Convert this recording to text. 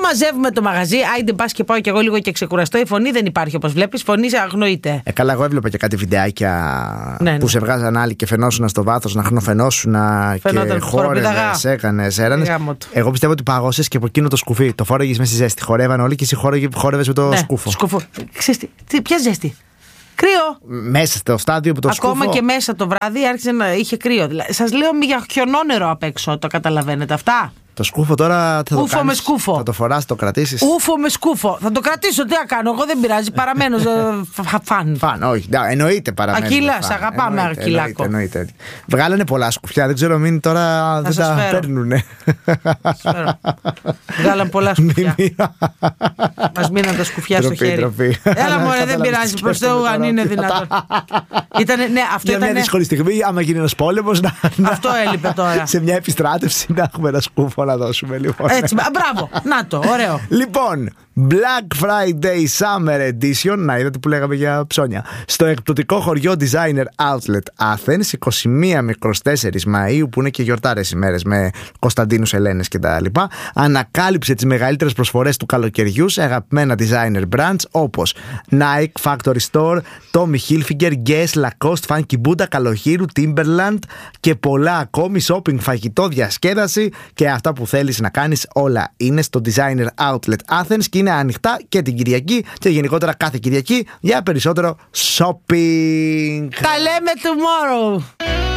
μαζεύουμε το μαγαζί. Άιντε, πας και πάω κι εγώ λίγο και ξεκουραστώ. Η φωνή δεν υπάρχει όπως βλέπεις. Φωνή αγνοείται. Καλά, εγώ έβλεπα και κάτι βιντεάκια που σε βγάζαν άλλοι και φαινόσουν στο βάθος να χνοφαινόσουν και χόρευες, έκανες, έρανες. Εγώ πιστεύω ότι παγώσες και από εκείνο το σκουφί. Το φόρεγες με στη ζέστη. Χορεύαν όλοι και εσύ χόρευες με το σκούφο. Ξέρεις ποια ζέστη? Κρύο. Μέσα στο στάδιο που το σκούφο. Ακόμα και μέσα το βράδυ άρχισε να είχε κρύο. Σας λέω για χιονόνερο απ' έξω. Το καταλαβαίνετε αυτά? Το σκούφο τώρα θα ούφο με σκούφο. Θα το φοράς, το κρατήσεις. Ούφο με σκούφο. Θα το κρατήσω, τι να κάνω. Εγώ δεν πειράζει. Παραμένω φαν. Όχι. Εννοείται παραμένω. Ακύλα, σ' αγαπάμε, Ακυλάκο. Εννοείται. Βγάλανε πολλά σκουφιά. Δεν ξέρω, μην τώρα δεν τα παίρνουνε. Βγάλαν πολλά σκουφιά. Μας μείναν τα σκουφιά στο χέρι. Έλα μωρέ, δεν πειράζει. Προς Θεού, αν είναι δυνατόν. Για μια δύσκολη στιγμή, άμα γίνει ένας πόλεμος. Αυτό έλειπε τώρα. Σε μια επιστράτευση να έχουμε ένα σκούφο να δώσουμε λοιπόν. Έτσι, μπράβο, να το, ωραίο. Λοιπόν, Black Friday Summer Edition, να είδατε που λέγαμε για ψώνια, στο εκπτωτικό χωριό Designer Outlet Athens, 21 με 24 Μαΐου, που είναι και γιορτάρες ημέρες με Κωνσταντίνους, Ελένες και τα λοιπά, ανακάλυψε τις μεγαλύτερες προσφορές του καλοκαιριού σε αγαπημένα designer brands όπως Nike, Factory Store, Tommy Hilfiger, Guess, Lacoste, Funky Buddha, Καλοχείρου, Timberland και πολλά ακόμη. Shopping, φαγητό, διασκέδαση και αυτά που θέλεις να κάνεις, όλα είναι στο Designer Outlet Athens και είναι ανοιχτά και την Κυριακή και γενικότερα κάθε Κυριακή για περισσότερο shopping. Τα λέμε tomorrow.